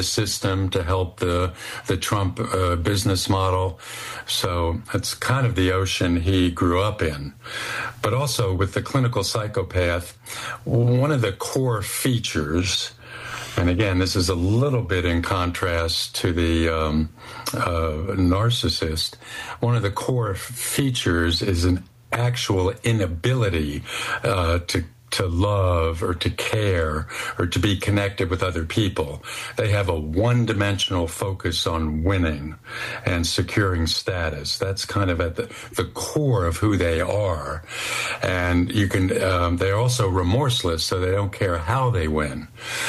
the system to help the Trump business model. So that's kind of the ocean he grew up in. But also with the clinical psychopath, one of the core features, and again, this is a little bit in contrast to the narcissist, one of the core features is an actual inability to love or to care or to be connected with other people. They have a one-dimensional focus on winning and securing status. That's kind of at the core of who they are. And you can, they're also remorseless, so they don't care how they win.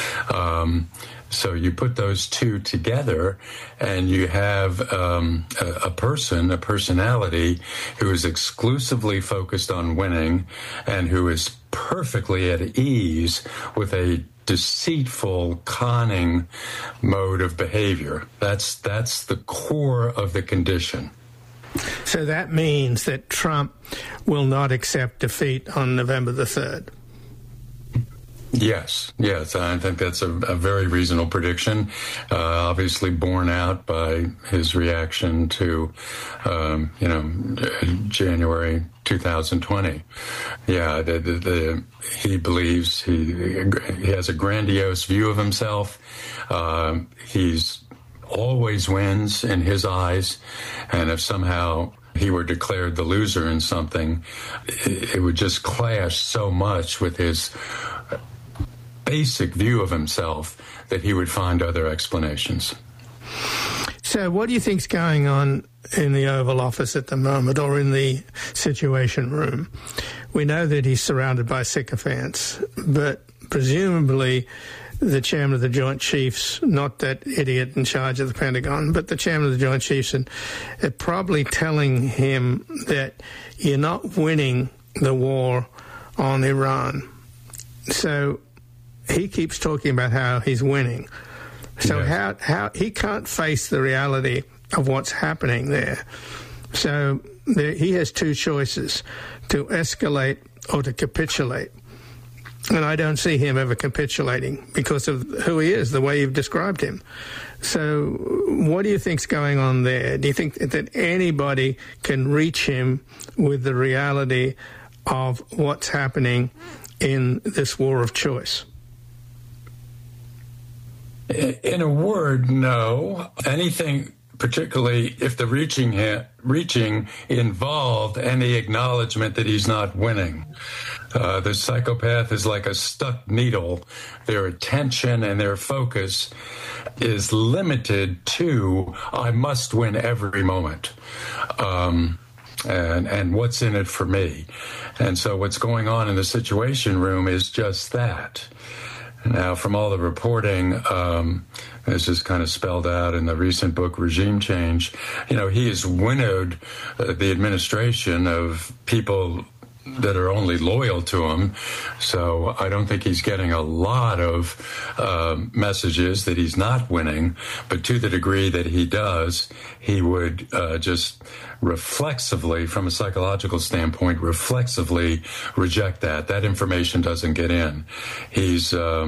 So you put those two together and you have a personality who is exclusively focused on winning and who is perfectly at ease with a deceitful, conning mode of behavior. That's the core of the condition. So that means that Trump will not accept defeat on November the 3rd. Yes, I think that's a very reasonable prediction, obviously borne out by his reaction to, January 2020. Yeah, he believes he has a grandiose view of himself. He's always wins in his eyes, and if somehow he were declared the loser in something, it would just clash so much with his basic view of himself that he would find other explanations. So what do you think's going on in the Oval Office at the moment, or in the Situation Room? We know that he's surrounded by sycophants, but presumably the chairman of the Joint Chiefs, not that idiot in charge of the Pentagon, but the chairman of the Joint Chiefs, and probably telling him that you're not winning the war on Iran. So he keeps talking about how he's winning. So yes. how he can't face the reality of what's happening there. So he has two choices: to escalate or to capitulate. And I don't see him ever capitulating because of who he is, the way you've described him. So what do you think's going on there? Do you think that anybody can reach him with the reality of what's happening in this war of choice? In a word, no. Anything, particularly if the reaching involved any acknowledgement that he's not winning. The psychopath is like a stuck needle. Their attention and their focus is limited to, I must win every moment. And what's in it for me? And so what's going on in the Situation Room is just that. Now, from all the reporting, this is kind of spelled out in the recent book, Regime Change, he has winnowed the administration of people that are only loyal to him. So I don't think he's getting a lot of messages that he's not winning. But to the degree that he does, he would just reflexively, from a psychological standpoint, reflexively reject that. That information doesn't get in. He's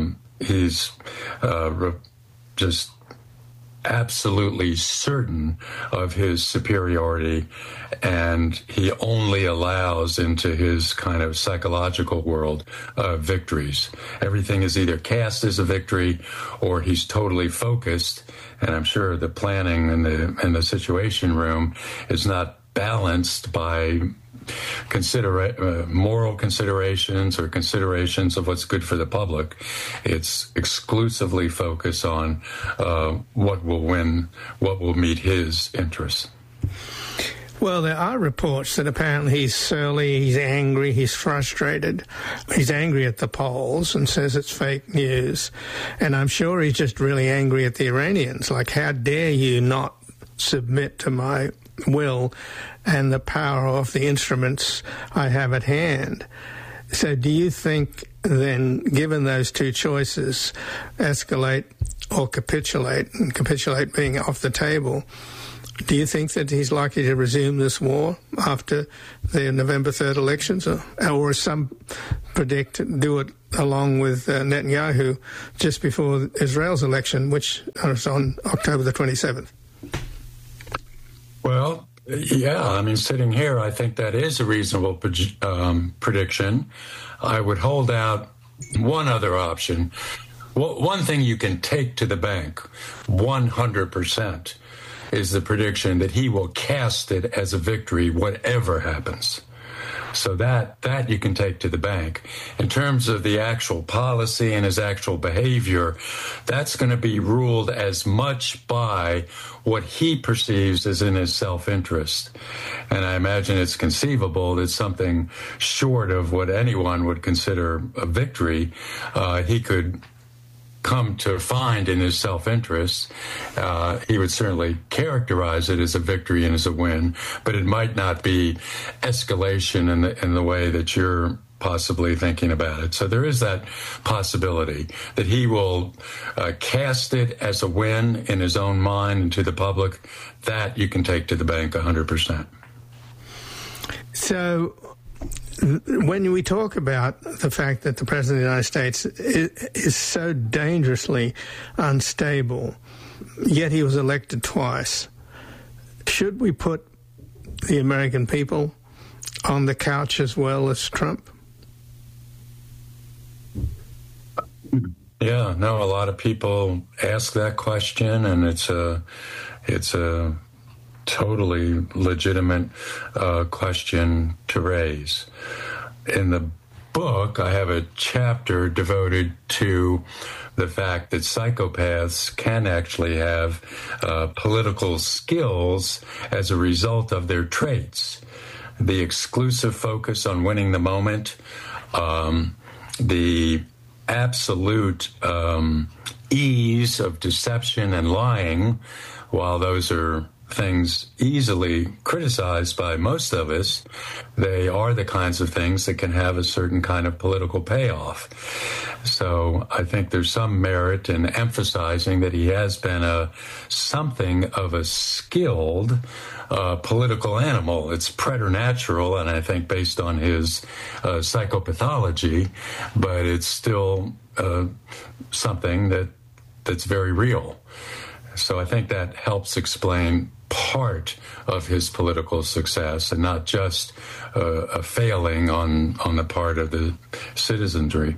just absolutely certain of his superiority, and he only allows into his kind of psychological world victories. Everything is either cast as a victory or he's totally focused, and I'm sure the planning in the Situation Room is not balanced by moral considerations or considerations of what's good for the public. It's exclusively focused on what will win, what will meet his interests. Well, there are reports that apparently he's surly, he's angry, he's frustrated. He's angry at the polls and says it's fake news. And I'm sure he's just really angry at the Iranians. Like, how dare you not submit to my will and the power of the instruments I have at hand. So do you think then, given those two choices, escalate or capitulate, and capitulate being off the table, Do you think that he's likely to resume this war after the November 3rd elections, or some predict do it along with Netanyahu just before Israel's election, which is on October the 27th? Well, yeah, I mean, sitting here, I think that is a reasonable prediction. I would hold out one other option. Well, one thing you can take to the bank, 100%, is the prediction that he will cast it as a victory, whatever happens. So that you can take to the bank. In terms of the actual policy and his actual behavior, that's going to be ruled as much by what he perceives as in his self-interest. And I imagine it's conceivable that something short of what anyone would consider a victory, he could come to find in his self-interest. He would certainly characterize it as a victory and as a win, but it might not be escalation in the way that you're possibly thinking about it. So there is that possibility that he will cast it as a win in his own mind and to the public. That you can take to the bank 100%. So when we talk about the fact that the President of the United States is so dangerously unstable, yet he was elected twice, should we put the American people on the couch as well as Trump? Yeah, no, a lot of people ask that question, and it's a totally legitimate question to raise. In the book, I have a chapter devoted to the fact that psychopaths can actually have political skills as a result of their traits. The exclusive focus on winning the moment, the absolute ease of deception and lying, while those are things easily criticized by most of us, they are the kinds of things that can have a certain kind of political payoff. So I think there's some merit in emphasizing that he has been something of a skilled political animal. It's preternatural, and I think based on his psychopathology, but it's still something that's very real. So I think that helps explain part of his political success and not just a failing on the part of the citizenry.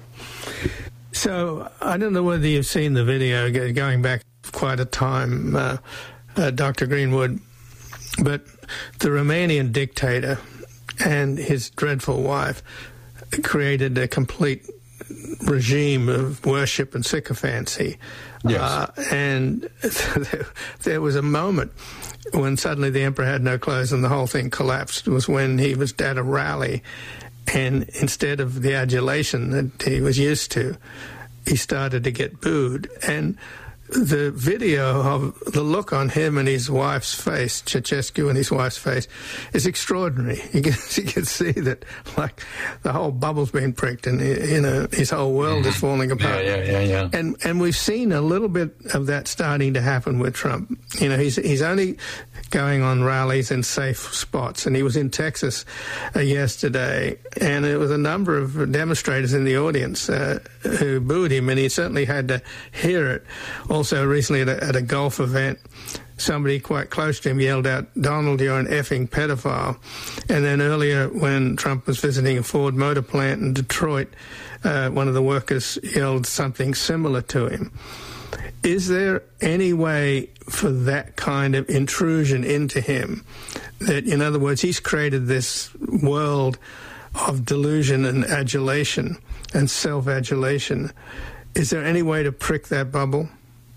So I don't know whether you've seen the video going back quite a time, Dr. Greenwood, but the Romanian dictator and his dreadful wife created a complete regime of worship and sycophancy. Yes. And there was a moment when suddenly the emperor had no clothes and the whole thing collapsed. It was when he was at a rally, and instead of the adulation that he was used to, he started to get booed. And the video of the look on him and his wife's face, Ceausescu and his wife's face, is extraordinary. You can see that, like, the whole bubble's been pricked, and his whole world is falling apart. Yeah. And we've seen a little bit of that starting to happen with Trump. He's only going on rallies in safe spots, and he was in Texas yesterday, and there was a number of demonstrators in the audience who booed him, and he certainly had to hear it. Also, recently at a golf event, somebody quite close to him yelled out, "Donald, you're an effing pedophile." And then earlier, when Trump was visiting a Ford Motor plant in Detroit, one of the workers yelled something similar to him. Is there any way for that kind of intrusion into him? That, in other words, he's created this world of delusion and adulation and self-adulation. Is there any way to prick that bubble?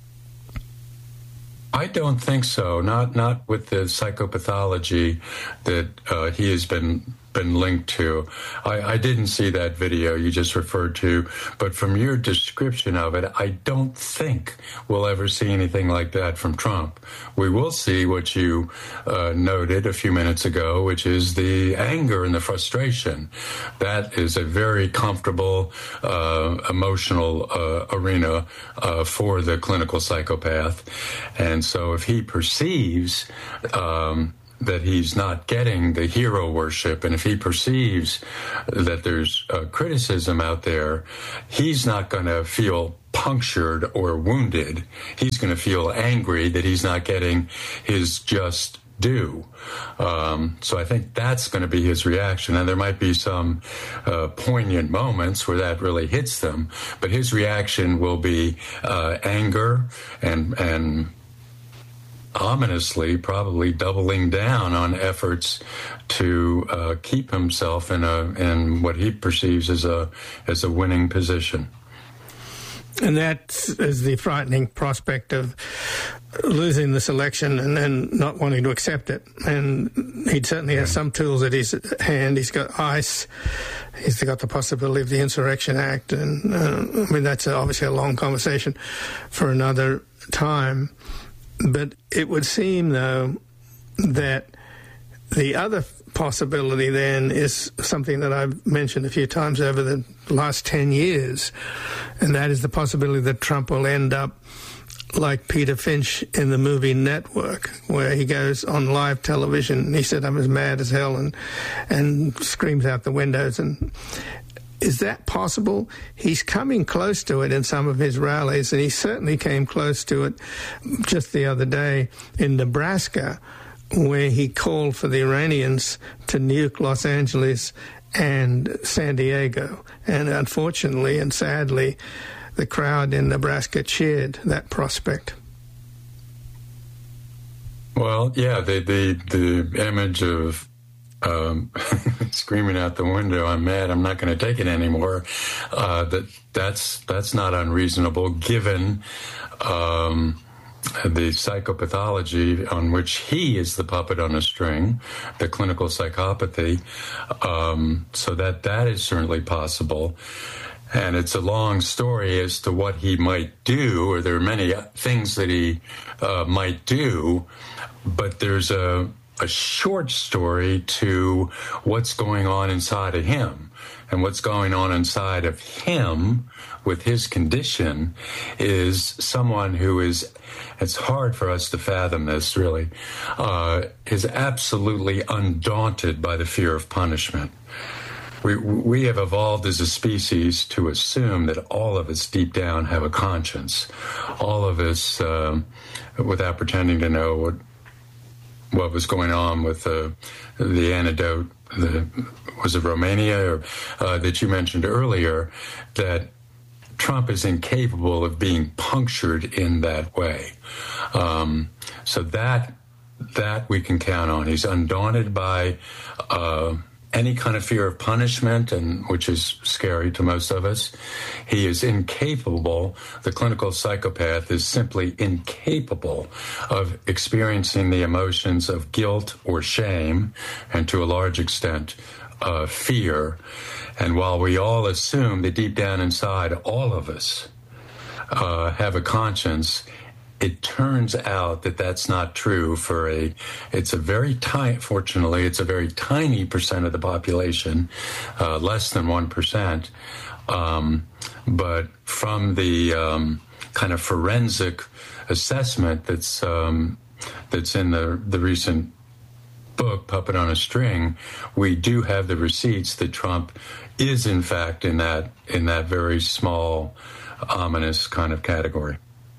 I don't think so. Not with the psychopathology that he has been been linked to. I didn't see that video you just referred to, but from your description of it, I don't think we'll ever see anything like that from Trump. We will see what you noted a few minutes ago, which is the anger and the frustration. That is a very comfortable, emotional arena for the clinical psychopath. And so if he perceives that he's not getting the hero worship, and if he perceives that there's criticism out there, he's not going to feel punctured or wounded. He's going to feel angry that he's not getting his just due. So I think that's going to be his reaction. And there might be some poignant moments where that really hits them, but his reaction will be anger and ominously probably doubling down on efforts to keep himself in what he perceives as a winning position. And that is the frightening prospect of losing this election and then not wanting to accept it. And he certainly has some tools at his hand. He's got ICE. He's got the possibility of the Insurrection Act. And, I mean, that's obviously a long conversation for another time. But it would seem, though, that the other possibility then is something that I've mentioned a few times over the last 10 years, and that is the possibility that Trump will end up like Peter Finch in the movie Network, where he goes on live television and he said, "I'm as mad as hell," and screams out the windows. And is that possible? He's coming close to it in some of his rallies, and he certainly came close to it just the other day in Nebraska, where he called for the Iranians to nuke Los Angeles and San Diego. And unfortunately and sadly, the crowd in Nebraska cheered that prospect. Well, yeah, the image of screaming out the window, "I'm mad, I'm not going to take it anymore," that's not unreasonable given the psychopathology on which he is the puppet on a string, the clinical psychopathy. So that is certainly possible. And it's a long story as to what he might do, or there are many things that he might do, but there's a short story to what's going on inside of him. And what's going on inside of him with his condition is someone who is, it's hard for us to fathom this really, is absolutely undaunted by the fear of punishment. We have evolved as a species to assume that all of us deep down have a conscience. All of us, without pretending to know what was going on with the antidote, was it Romania or that you mentioned earlier, that Trump is incapable of being punctured in that way. So that we can count on. He's undaunted by any kind of fear of punishment, and which is scary to most of us. He is incapable, the clinical psychopath is simply incapable of experiencing the emotions of guilt or shame, and to a large extent, fear. And while we all assume that deep down inside, all of us have a conscience, it turns out that that's not true fortunately, it's a very tiny percent of the population, less than 1%. But from the kind of forensic assessment that's in the recent book, Puppet on a String, we do have the receipts that Trump is in fact in that very small, ominous kind of category.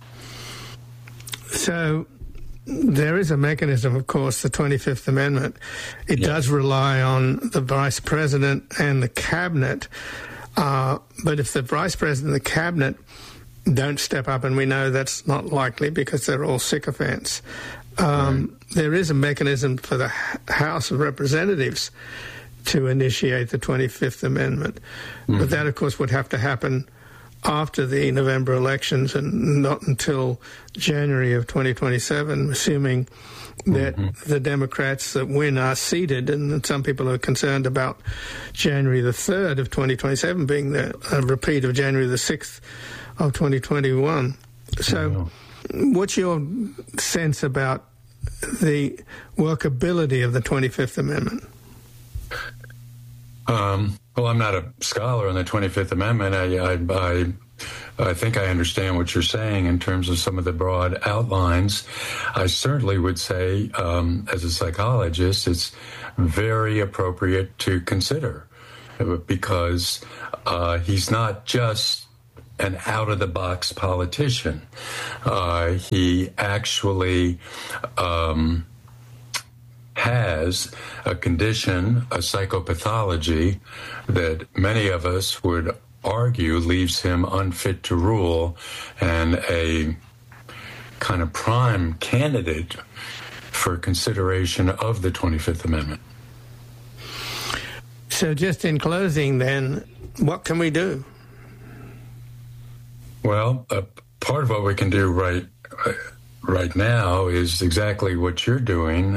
So there is a mechanism, of course, the 25th Amendment. It does rely on the vice president and the cabinet. But if the vice president and the cabinet don't step up, and we know that's not likely because they're all sycophants, there is a mechanism for the House of Representatives to initiate the 25th Amendment. But that, of course, would have to happen after the November elections and not until January of 2027, assuming that the Democrats that win are seated, and some people are concerned about January the 3rd of 2027 being a repeat of January the 6th of 2021. So what's your sense about the workability of the 25th Amendment? Well, I'm not a scholar on the 25th Amendment. I think I understand what you're saying in terms of some of the broad outlines. I certainly would say, as a psychologist, it's very appropriate to consider, because he's not just an out-of-the-box politician. He actually has a condition, a psychopathology, that many of us would argue leaves him unfit to rule and a kind of prime candidate for consideration of the 25th Amendment. So just in closing then, what can we do? Well, part of what we can do right now is exactly what you're doing,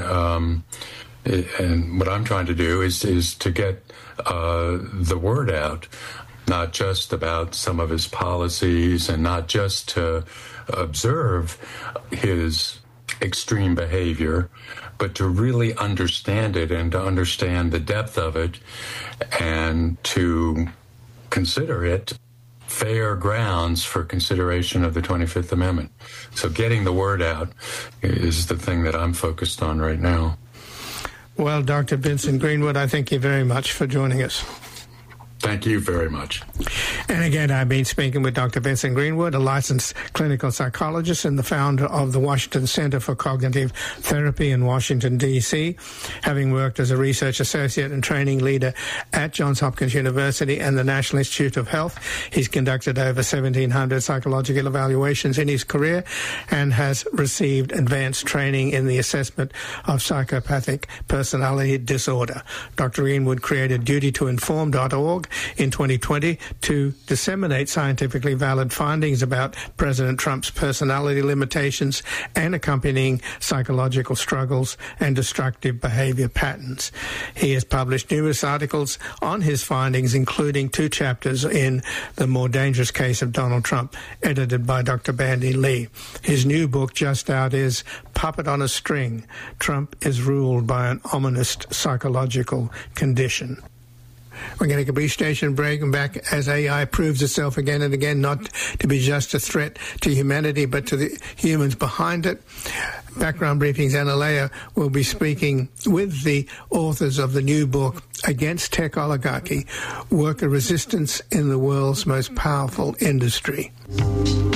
and what I'm trying to do is to get the word out, not just about some of his policies and not just to observe his extreme behavior, but to really understand it and to understand the depth of it and to consider it fair grounds for consideration of the 25th Amendment. So getting the word out is the thing that I'm focused on right now. Well, Dr. Vincent Greenwood, I thank you very much for joining us. Thank you very much. And again, I've been speaking with Dr. Vincent Greenwood, a licensed clinical psychologist and the founder of the Washington Center for Cognitive Therapy in Washington, D.C., having worked as a research associate and training leader at Johns Hopkins University and the National Institute of Health. He's conducted over 1,700 psychological evaluations in his career and has received advanced training in the assessment of psychopathic personality disorder. Dr. Greenwood created dutytoinform.org in 2020 to disseminate scientifically valid findings about President Trump's personality limitations and accompanying psychological struggles and destructive behavior patterns. He has published numerous articles on his findings, including 2 chapters in The More Dangerous Case of Donald Trump, edited by Dr. Bandy Lee. His new book, just out, is Puppet on a String: Trump is Ruled by an Ominous Psychological Condition. We're going to take a brief station break and back as AI proves itself again and again not to be just a threat to humanity but to the humans behind it. Background Briefing's Anna Leah will be speaking with the authors of the new book, Against Tech Oligarchy: Worker Resistance in the World's Most Powerful Industry.